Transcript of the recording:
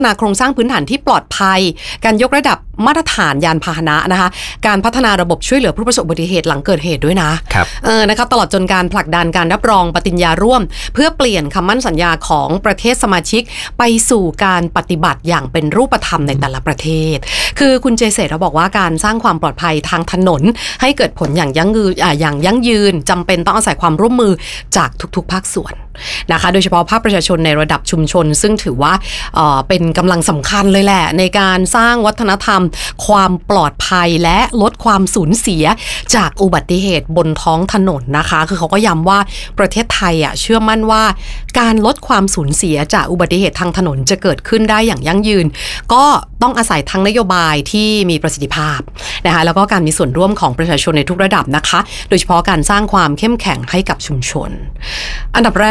นาโครงสร้างพื้นฐานที่ปลอดภัยการยกระดับมาตรฐานยานพาหนะนะคะการพัฒนาระบบช่วยเหลือผู้ประสบอุบัติเหตุหลังเกิดเหตุด้วยนะครับนะคะตลอดจนการผลักดันการรับรองปฏิญญาร่วมเพื่อเปลี่ยนคำมั่นสัญญาของประเทศสมาชิกไปสู่การปฏิบัติอย่างเป็นรูปธรรมในแต่ละประเทศคือคุณเจเศษเราบอกว่าการสร้างความปลอดภัยทางถนนให้เกิดผลอย่างยั่งยืนจำเป็นต้องอาศัยความร่วมมือจากทุกๆภาคส่วนนะคะโดยเฉพาะภาคประชาชนในระดับชุมชนซึ่งถือว่าเป็นกำลังสำคัญเลยแหละในการสร้างวัฒนธรรมความปลอดภัยและลดความสูญเสียจากอุบัติเหตุบนท้องถนนนะคะคือเขาก็ย้ำว่าประเทศไทยเชื่อมั่นว่าการลดความสูญเสียจากอุบัติเหตุทางถนนจะเกิดขึ้นได้อย่างยั่งยืนก็ต้องอาศัยทั้งนโยบายที่มีประสิทธิภาพนะคะแล้วก็การมีส่วนร่วมของประชาชนในทุกระดับนะคะโดยเฉพาะการสร้างความเข้มแข็งให้กับชุมชนอันดับแรก